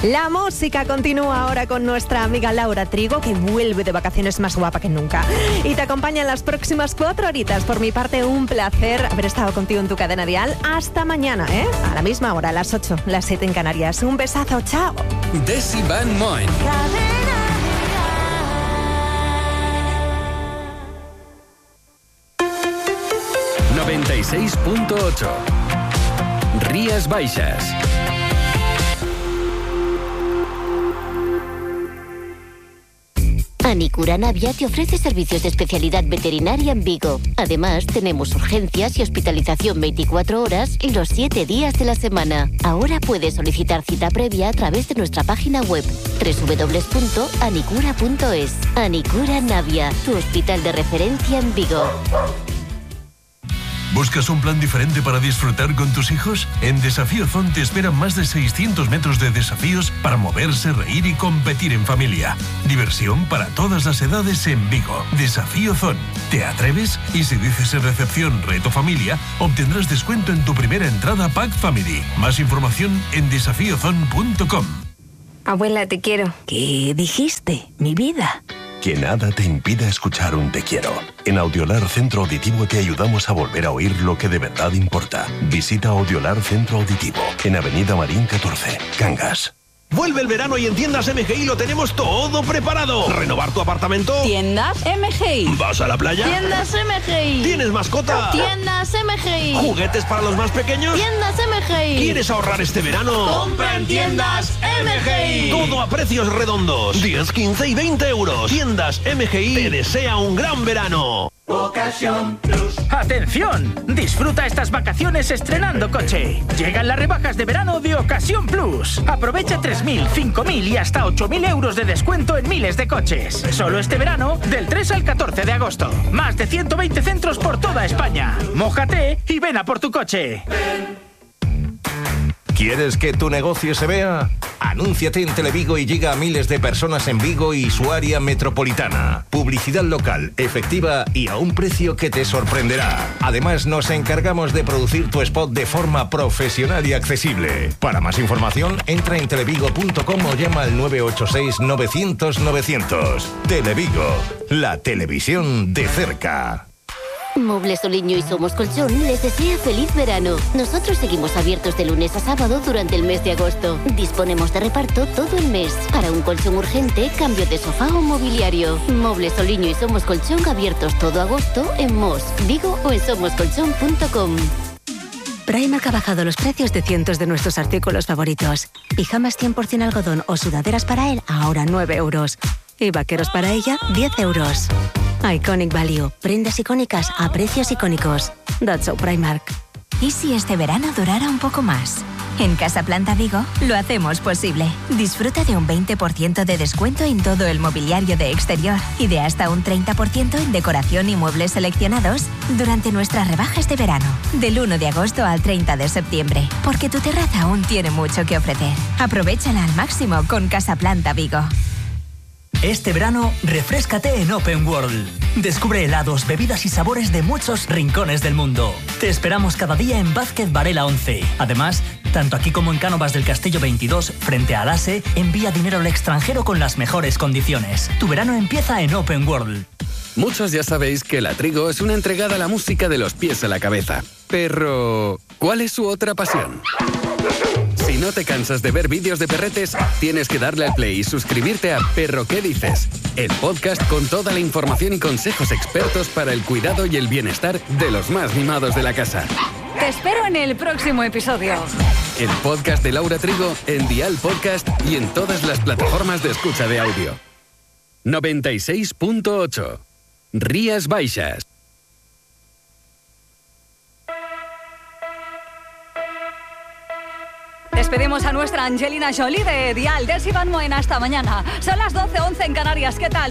La música continúa ahora con nuestra amiga Laura Trigo, que vuelve de vacaciones más guapa que nunca. Y te acompaña en las próximas 4 horitas. Por mi parte, un placer haber estado contigo en tu cadena dial. Hasta mañana, a la misma hora, a las 8, las 7 en Canarias. Un besazo, chao. Desi Van Moen. 96.8 Rías Baixas. Anicura Navia te ofrece servicios de especialidad veterinaria en Vigo. Además, tenemos urgencias y hospitalización 24 horas los 7 días de la semana. Ahora puedes solicitar cita previa a través de nuestra página web www.anicura.es. Anicura Navia, tu hospital de referencia en Vigo. ¿Buscas un plan diferente para disfrutar con tus hijos? En Desafío Zone te esperan más de 600 metros de desafíos para moverse, reír y competir en familia. Diversión para todas las edades en Vigo. Desafío Zone. ¿Te atreves? Y si dices en recepción Reto Familia, obtendrás descuento en tu primera entrada Pack Family. Más información en desafiozone.com. Abuela, te quiero. ¿Qué dijiste, mi vida? Que nada te impida escuchar un te quiero. En Audiolar Centro Auditivo te ayudamos a volver a oír lo que de verdad importa. Visita Audiolar Centro Auditivo en Avenida Marín 14, Cangas. Vuelve el verano y en Tiendas MGI lo tenemos todo preparado. ¿Renovar tu apartamento? Tiendas MGI. ¿Vas a la playa? Tiendas MGI. ¿Tienes mascota? Tiendas MGI. ¿Juguetes para los más pequeños? Tiendas MGI. ¿Quieres ahorrar este verano? ¡Compra en Tiendas MGI! Todo a precios redondos. 10, 15 y 20 euros. Tiendas MGI te desea un gran verano. Ocasión Plus. ¡Atención! Disfruta estas vacaciones estrenando coche. Llegan las rebajas de verano de Ocasión Plus. Aprovecha 3.000, 5.000 y hasta 8.000 euros de descuento en miles de coches. Solo este verano, del 3 al 14 de agosto. Más de 120 centros por toda España. Mójate y ven a por tu coche. ¿Quieres que tu negocio se vea? Anúnciate en Televigo y llega a miles de personas en Vigo y su área metropolitana. Publicidad local, efectiva y a un precio que te sorprenderá. Además, nos encargamos de producir tu spot de forma profesional y accesible. Para más información, entra en televigo.com o llama al 986 900 900. Televigo, la televisión de cerca. Muebles Soliño y Somos Colchón les desea feliz verano. Nosotros seguimos abiertos de lunes a sábado durante el mes de agosto. Disponemos de reparto todo el mes. Para un colchón urgente, cambio de sofá o mobiliario. Muebles Soliño y Somos Colchón abiertos todo agosto en Mos, Vigo o en somoscolchón.com. Primark ha bajado los precios de cientos de nuestros artículos favoritos. Pijamas 100% algodón o sudaderas para él, ahora 9 euros. Y vaqueros para ella, 10 euros. Iconic Value. Prendas icónicas a precios icónicos. That's so Primark. ¿Y si este verano durara un poco más? En Casa Planta Vigo lo hacemos posible. Disfruta de un 20% de descuento en todo el mobiliario de exterior y de hasta un 30% en decoración y muebles seleccionados durante nuestras rebajas de verano, del 1 de agosto al 30 de septiembre, porque tu terraza aún tiene mucho que ofrecer. Aprovéchala al máximo con Casa Planta Vigo. Este verano, refréscate en Open World. Descubre helados, bebidas y sabores de muchos rincones del mundo. Te esperamos cada día en Vázquez Varela 11. Además, tanto aquí como en Cánovas del Castillo 22, frente a Alase, envía dinero al extranjero con las mejores condiciones. Tu verano empieza en Open World. Muchos ya sabéis que La Trigo es una entregada a la música de los pies a la cabeza. Pero, ¿cuál es su otra pasión? Si no te cansas de ver vídeos de perretes, tienes que darle al play y suscribirte a Perro ¿Qué dices? El podcast con toda la información y consejos expertos para el cuidado y el bienestar de los más mimados de la casa. Te espero en el próximo episodio. El podcast de Laura Trigo en Dial Podcast y en todas las plataformas de escucha de audio. 96.8 Rías Baixas. Despedimos a nuestra Angelina Jolie de Dial. Desi Van Moen, hasta mañana. Son las 12:11 en Canarias. ¿Qué tal?